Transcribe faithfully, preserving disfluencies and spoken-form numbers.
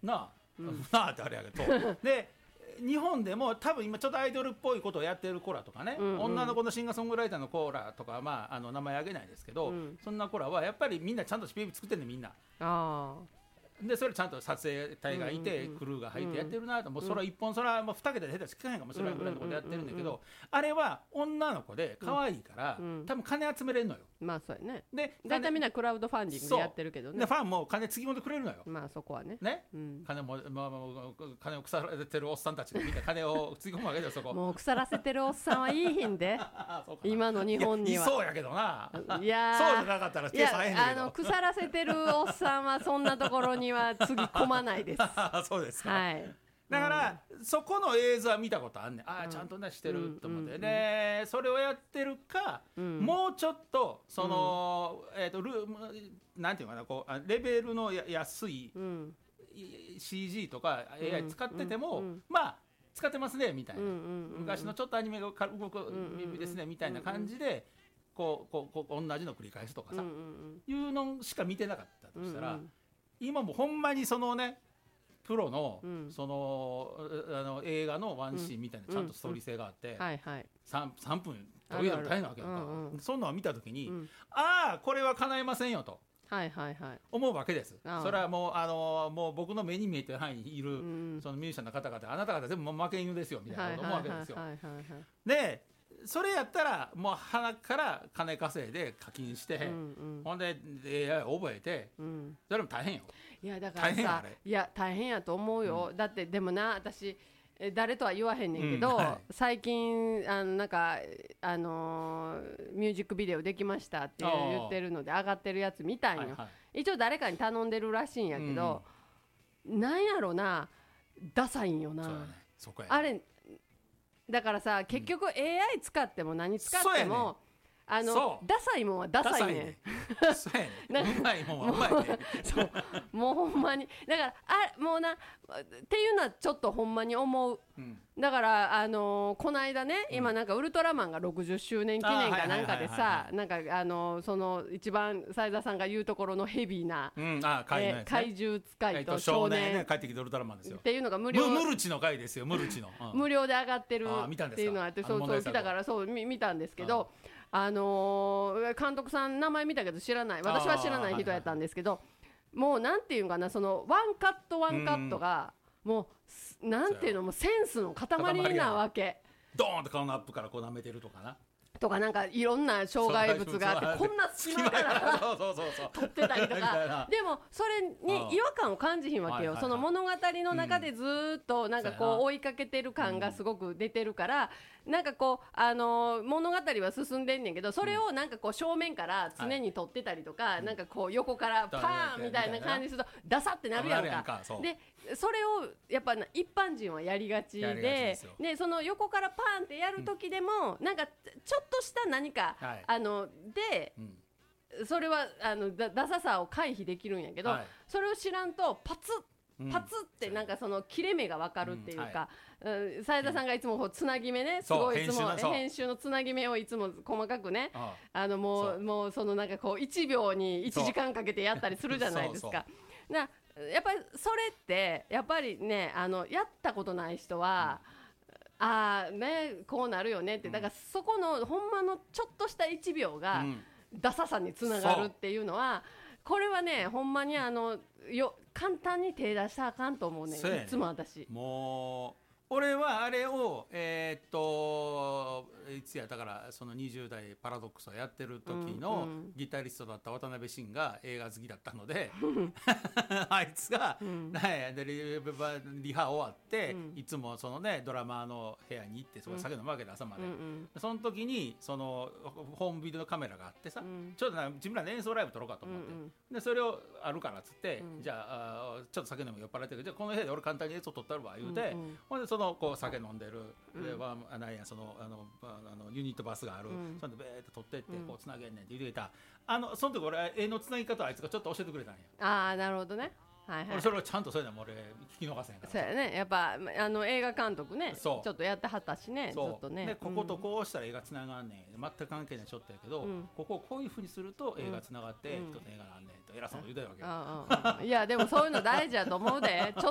なあ、うん、なあってあれやけどで日本でも多分今ちょっとアイドルっぽいことをやってる子らとかね、うんうん、女の子のシンガーソングライターの子らとか、まあ、あの名前挙げないですけど、うん、そんな子らはやっぱりみんなちゃんと ピーブイ 作ってんねんみんな。あでそれちゃんと撮影隊がいて、うんうん、クルーが入ってやってるなと、うん、もうそれは一本それはもうに桁で下手し聞かへんかもしれないぐらいのことやってるんだけど、うんうんうん、あれは女の子で可愛いから、うん、多分金集めれるのよ。 まあそうやね。で大体みんなクラウドファンディングでやってるけどね。 でファンも金つぎ込んでくれるのよ。 まあそこはね。 ね、うん、金も、まあ、金を腐らせてるおっさんたちでみんな金をつぎ込むわけですよそこ。 もう腐らせてるおっさんはいいひんで今の日本には。 いそうやけどな。 いやそうじゃなかったら手さえへんねんけど。 あの腐らせてるおっさんはそんなところにはつぎ込まないですそうですか、 はい、 だから、うん、そこの映像は見たことあんねん。ああ、うん、ちゃんとねしてると思って、うん、でそれをやってるか、うん、もうちょっとその、うん、えーとルなんていうかなこうレベルのや安い、うん、シージー とか エーアイ 使ってても、うん、まあ使ってますねみたいな、うんうんうん、昔のちょっとアニメが動くですねみたいな感じでこうこうこう同じの繰り返すとかさ、うんうんうん、いうのしか見てなかったとしたら、うんうん、今もほんまにそのねプロの、うん、そのあの映画のワンシーンみたいなちゃんとストーリー性があって、うんうんはいはい、3, 3分撮りの大変なわけやんか、うんうん、そんなのを見た時に、うん、ああこれは叶いませんよと、はいはいはい、思うわけです。それはもうあのもう僕の目に見えてる範囲にいる、うん、そのミュージシャンの方々あなた方全部負け犬ですよみたいなこと思うわけですよ。でそれやったらもう鼻から金稼いで課金して、うんうん、ほんで エーアイ 覚えて、うん、それも大変よ。 いやだからさいや大変やと思うよ、うん、だってでもな私誰とは言わへんねんけど、うんはい、最近あのなんかあのー、ミュージックビデオできましたって言ってるので上がってるやつ見たんよ、はいはい、一応誰かに頼んでるらしいんやけど、うん、なんやろなダサいんよな。そうだね、そこやね、あれだからさ結局 エーアイ 使っても何使っても、うん、あのダサいもんはダサいねん。 そうやねん。うまいもんはうまいね。 そうもうほんまにだからあもうなっていうのはちょっとほんまに思う、うん、だからあのー、この間ね、うん、今なんかウルトラマンがろくじゅっしゅうねん記念かなんかでさなんかあのー、その一番斉田さんが言うところのヘビーな、うんあ怪ね、えー、怪獣使いと少年、 ね、帰ってきてウルトラマンですよっていうのが無料ムルチの回ですよムルチの、 うん、無料で上がってるっていうのがあってそうそう来たからそう見たんですけど、あのー、監督さん名前見たけど知らない私は知らない人やったんですけど、もうなんていうんかなそのワンカットワンカットがもうなんていうのもうセンスの塊なわけ。 ドーンと顔のアップからこう舐めてるとかなとかなんかいろんな障害物があってこんな隙間から撮ってたりとかでもそれに違和感を感じひんわけよ。その物語の中でずっとなんかこう追いかけてる感がすごく出てるからなんかこうあの物語は進んでんねんけどそれをなんかこう正面から常に撮ってたりとかなんかこう横からパーンみたいな感じするとダサってなるやんか。でそれをやっぱ一般人はやりがちででその横からパーンってやる時でもなんかちょっとした何かあのでそれはあのダサさを回避できるんやけどそれを知らんとパツッパツってなんかその切れ目が分かるっていうか斉田さんがいつもこうつなぎ目ねすごいいつも編集のつなぎ目をいつも細かくねあのもうもうそのなんかこういちびょうにいちじかんかけてやったりするじゃないですか。なやっぱりそれってやっぱりねあのやったことない人は、うん、ああねこうなるよねってだからそこのほんまのちょっとしたいちびょうがダサさにつながるっていうのは、うん、これはねほんまにあのよ簡単に手出したらあかんと思うねいつも私もう俺はあれをえー、っといつやだからそのにじゅう代パラドックスをやってる時のギタリストだった渡辺慎が映画好きだったのであいつが、うん、ね、で リ, リハ終わって、うん、いつもそのねドラマーの部屋に行ってそこ酒飲むわけで朝まで、うんうん、その時にそのホームビデオのカメラがあってさ、うん、ちょっとな自分らで演奏ライブ撮ろうかと思って、うんうん、でそれをあるからっつって、うん、じゃあちょっと酒飲む酔っ払ってるじゃあこの部屋で俺簡単に映像撮ったるわ言うて、うんうん、ほんでそのこう酒飲んでる、うん、ではなんやそのあのあのユニットバスがある、うん、そんでベーって取ってってこうつなげんねんって言ってた、あのその時俺絵のつなぎ方をあいつがちょっと教えてくれたんや。 ああなるほどね、はいはい、 俺それをちゃんとそういうのも俺聞き逃せんから。 そうやねやっぱあの映画監督ねちょっとやってはったしねずっとねでこことこうしたら映画つながんねん全く関係ないちょっとやけど、うん、ここをこういうふうにすると映画つながって、うん、一つの映画なんねんと偉そうに言うたわけよ、 うん、いやでもそういうの大事やと思うでちょ